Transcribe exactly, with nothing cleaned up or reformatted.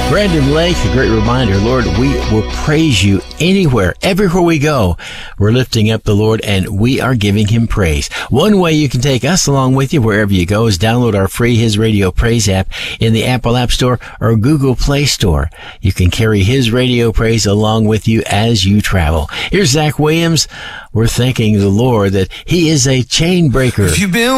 Brandon Lake, a great reminder, Lord, we will praise you anywhere, everywhere we go. We're lifting up the Lord and we are giving him praise. One way you can take us along with you wherever you go is download our free His Radio Praise app in the Apple App Store or Google Play Store. You can carry His Radio Praise along with you as you travel. Here's Zach Williams. We're thanking the Lord that he is a chain breaker. If you've been